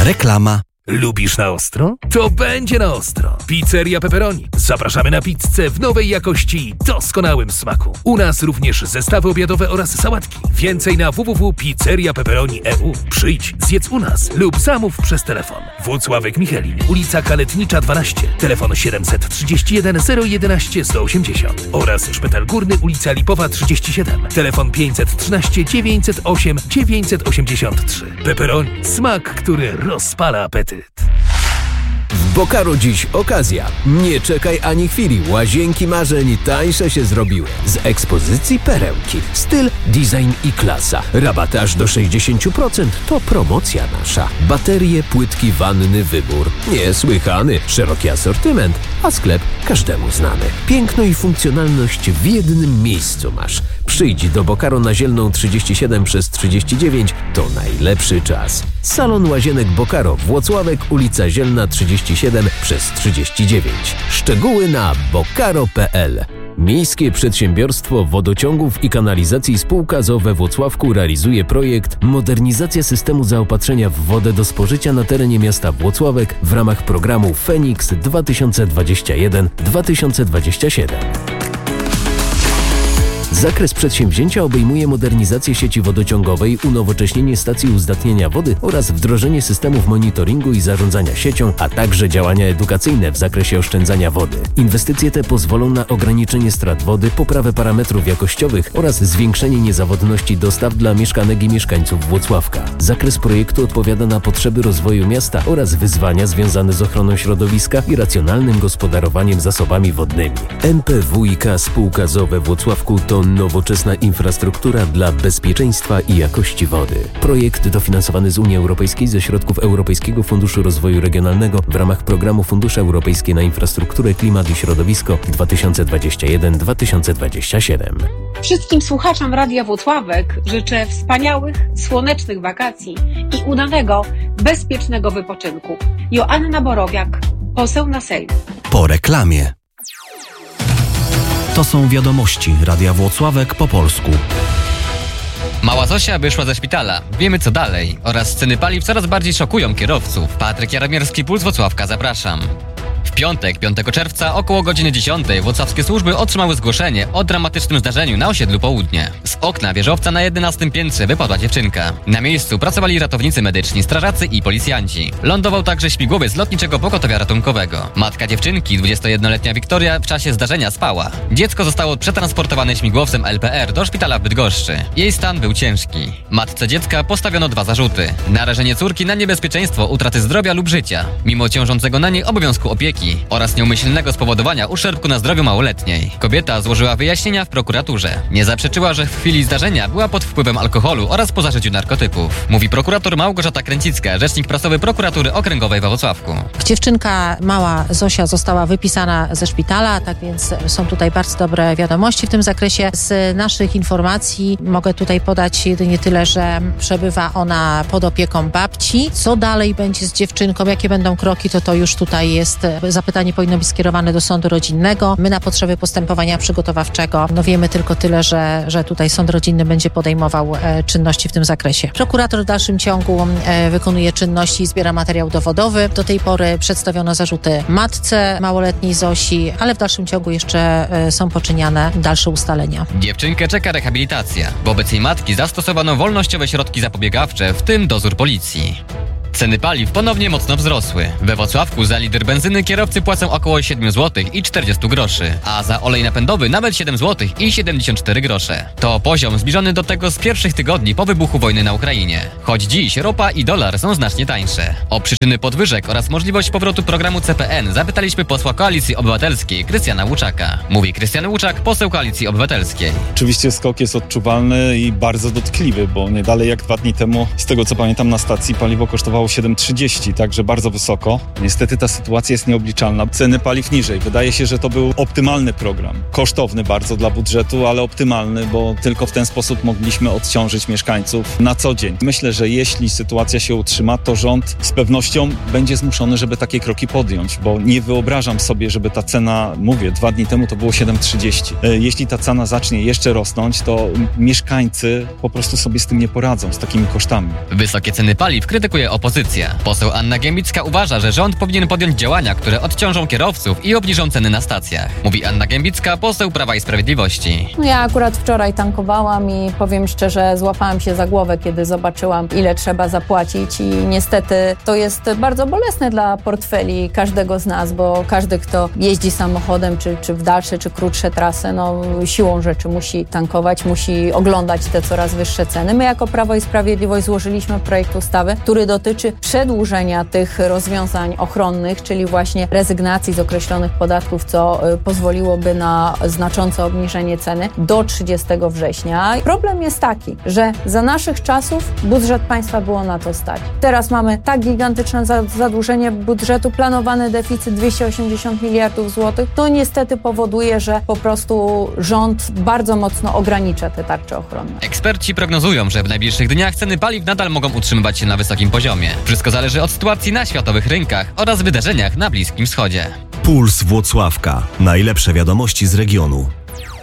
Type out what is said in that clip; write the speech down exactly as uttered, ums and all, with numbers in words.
Reklama. Lubisz na ostro? To będzie na ostro. Pizzeria Pepperoni. Zapraszamy na pizzę w nowej jakości i doskonałym smaku. U nas również zestawy obiadowe oraz sałatki. Więcej na w w w kropka pizzeria pepperoni kropka e u. Przyjdź, zjedz u nas lub zamów przez telefon. Włocławek Michelin, ulica Kaletnicza dwanaście, telefon siedemset trzydzieści jeden zero jedenaście sto osiemdziesiąt oraz Szpital Górny, ulica Lipowa trzydzieści siedem, telefon pięćset trzynaście dziewięćset osiem dziewięćset osiemdziesiąt trzy. Pepperoni. Smak, który rozpala apetyt. W Bokaro dziś okazja. Nie czekaj ani chwili. Łazienki marzeń tańsze się zrobiły. Z ekspozycji perełki. Styl, design i klasa. Rabaty aż do sześćdziesiąt procent. To promocja nasza. Baterie, płytki, wanny, wybór. Niesłychany. Szeroki asortyment. A sklep każdemu znany. Piękno i funkcjonalność w jednym miejscu masz. Przyjdź do Bokaro na Zielną trzydzieści siedem przez trzydzieści dziewięć. To najlepszy czas. Salon Łazienek Bokaro. Włocławek, ulica Zielna trzydzieści siedem przez trzydzieści dziewięć. Szczegóły na bokaro kropka pe el. Miejskie Przedsiębiorstwo Wodociągów i Kanalizacji Spółka z o o we Włocławku realizuje projekt Modernizacja systemu zaopatrzenia w wodę do spożycia na terenie miasta Włocławek w ramach programu Feniks dwa tysiące dwadzieścia jeden do dwa tysiące dwudziestego siódmego. Zakres przedsięwzięcia obejmuje modernizację sieci wodociągowej, unowocześnienie stacji uzdatniania wody oraz wdrożenie systemów monitoringu i zarządzania siecią, a także działania edukacyjne w zakresie oszczędzania wody. Inwestycje te pozwolą na ograniczenie strat wody, poprawę parametrów jakościowych oraz zwiększenie niezawodności dostaw dla mieszkanek i mieszkańców Włocławka. Zakres projektu odpowiada na potrzeby rozwoju miasta oraz wyzwania związane z ochroną środowiska i racjonalnym gospodarowaniem zasobami wodnymi. M P W i K Spółka z o o we Włocławku to nowoczesna infrastruktura dla bezpieczeństwa i jakości wody. Projekt dofinansowany z Unii Europejskiej ze środków Europejskiego Funduszu Rozwoju Regionalnego w ramach programu Fundusze Europejskie na Infrastrukturę, Klimat i Środowisko dwa tysiące dwadzieścia jeden do dwa tysiące dwudziestego siódmego. Wszystkim słuchaczom Radia Włocławek życzę wspaniałych, słonecznych wakacji i udanego, bezpiecznego wypoczynku. Joanna Borowiak, poseł na Sejm. Po reklamie. To są wiadomości Radia Włocławek po polsku. Mała Zosia wyszła ze szpitala. Wiemy co dalej. Oraz ceny paliw coraz bardziej szokują kierowców. Patryk Jaromierski, Puls Włocławka, zapraszam. W piątek, piątego czerwca, około godziny dziesiątej włocławskie służby otrzymały zgłoszenie o dramatycznym zdarzeniu na osiedlu Południe. Z okna wieżowca na jedenastym piętrze wypadła dziewczynka. Na miejscu pracowali ratownicy medyczni, strażacy i policjanci. Lądował także śmigłowiec lotniczego pogotowia ratunkowego. Matka dziewczynki, dwudziestojednoletnia Wiktoria, w czasie zdarzenia spała. Dziecko zostało przetransportowane śmigłowcem L P R do szpitala w Bydgoszczy. Jej stan był ciężki. Matce dziecka postawiono dwa zarzuty. Narażenie córki na niebezpieczeństwo utraty zdrowia lub życia, mimo ciążącego na niej obowiązku opieki, oraz nieumyślnego spowodowania uszczerbku na zdrowiu małoletniej. Kobieta złożyła wyjaśnienia w prokuraturze. Nie zaprzeczyła, że w chwili zdarzenia była pod wpływem alkoholu oraz po zażyciu narkotyków. Mówi prokurator Małgorzata Kręcicka, rzecznik prasowy Prokuratury Okręgowej we Włocławku. Dziewczynka mała Zosia została wypisana ze szpitala, tak więc są tutaj bardzo dobre wiadomości w tym zakresie. Z naszych informacji mogę tutaj podać jedynie tyle, że przebywa ona pod opieką babci. Co dalej będzie z dziewczynką, jakie będą kroki, to to już tutaj jest zapytanie powinno być skierowane do sądu rodzinnego. My na potrzeby postępowania przygotowawczego no wiemy tylko tyle, że, że tutaj sąd rodzinny będzie podejmował e, czynności w tym zakresie. Prokurator w dalszym ciągu e, wykonuje czynności i zbiera materiał dowodowy. Do tej pory przedstawiono zarzuty matce małoletniej Zosi, ale w dalszym ciągu jeszcze e, są poczyniane dalsze ustalenia. Dziewczynkę czeka rehabilitacja. Wobec jej matki zastosowano wolnościowe środki zapobiegawcze, w tym dozór policji. Ceny paliw ponownie mocno wzrosły. We Włocławku za litr benzyny kierowcy płacą około siedem złotych i czterdzieści groszy, a za olej napędowy nawet siedem złotych i siedemdziesiąt cztery grosze. To poziom zbliżony do tego z pierwszych tygodni po wybuchu wojny na Ukrainie. Choć dziś ropa i dolar są znacznie tańsze. O przyczyny podwyżek oraz możliwość powrotu programu C P N zapytaliśmy posła Koalicji Obywatelskiej Krystiana Łuczaka. Mówi Krystian Łuczak, poseł Koalicji Obywatelskiej. Oczywiście skok jest odczuwalny i bardzo dotkliwy, bo nie dalej jak dwa dni temu, z tego co pamiętam, na stacji paliwo kosztowało siedem trzydzieści, także bardzo wysoko. Niestety ta sytuacja jest nieobliczalna. Ceny paliw niżej. Wydaje się, że to był optymalny program. Kosztowny bardzo dla budżetu, ale optymalny, bo tylko w ten sposób mogliśmy odciążyć mieszkańców na co dzień. Myślę, że jeśli sytuacja się utrzyma, to rząd z pewnością będzie zmuszony, żeby takie kroki podjąć, bo nie wyobrażam sobie, żeby ta cena, mówię, dwa dni temu to było siedem trzydzieści. Jeśli ta cena zacznie jeszcze rosnąć, to mieszkańcy po prostu sobie z tym nie poradzą, z takimi kosztami. Wysokie ceny paliw krytykuje opozycja. opozycja. Poseł Anna Gębicka uważa, że rząd powinien podjąć działania, które odciążą kierowców i obniżą ceny na stacjach. Mówi Anna Gębicka, poseł Prawa i Sprawiedliwości. No ja akurat wczoraj tankowałam i powiem szczerze, złapałam się za głowę, kiedy zobaczyłam, ile trzeba zapłacić i niestety to jest bardzo bolesne dla portfeli każdego z nas, bo każdy, kto jeździ samochodem, czy, czy w dalsze, czy krótsze trasy, no siłą rzeczy musi tankować, musi oglądać te coraz wyższe ceny. My jako Prawo i Sprawiedliwość złożyliśmy projekt ustawy, który dotyczy przedłużenia tych rozwiązań ochronnych, czyli właśnie rezygnacji z określonych podatków, co y, pozwoliłoby na znaczące obniżenie ceny do trzydziestego września. Problem jest taki, że za naszych czasów budżet państwa było na to stać. Teraz mamy tak gigantyczne zadłużenie budżetu, planowany deficyt dwieście osiemdziesiąt miliardów złotych. To niestety powoduje, że po prostu rząd bardzo mocno ogranicza te tarcze ochronne. Eksperci prognozują, że w najbliższych dniach ceny paliw nadal mogą utrzymywać się na wysokim poziomie. Wszystko zależy od sytuacji na światowych rynkach oraz wydarzeniach na Bliskim Wschodzie. Puls Włocławka. Najlepsze wiadomości z regionu.